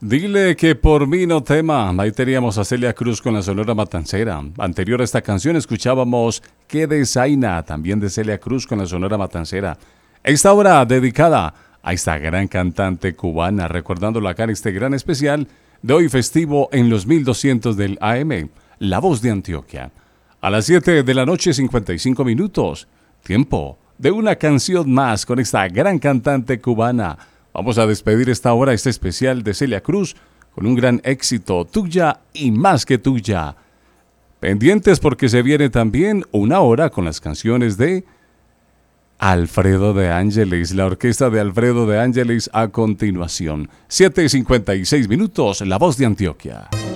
Dile que por mí no tema. Ahí teníamos a Celia Cruz con la Sonora Matancera. Anterior a esta canción escuchábamos Que de Zaina, también de Celia Cruz con la Sonora Matancera. Esta hora dedicada a esta gran cantante cubana, recordándola acá en este gran especial de hoy festivo en los 1200 del AM, La Voz de Antioquia. A las 7 de la noche, 55 minutos. Tiempo de una canción más con esta gran cantante cubana. Vamos a despedir esta hora, este especial de Celia Cruz, con un gran éxito, Tuya y más que tuya. Pendientes porque se viene también una hora con las canciones de Alfredo de Ángeles, la orquesta de Alfredo de Ángeles a continuación. 7:56 minutos, La Voz de Antioquia.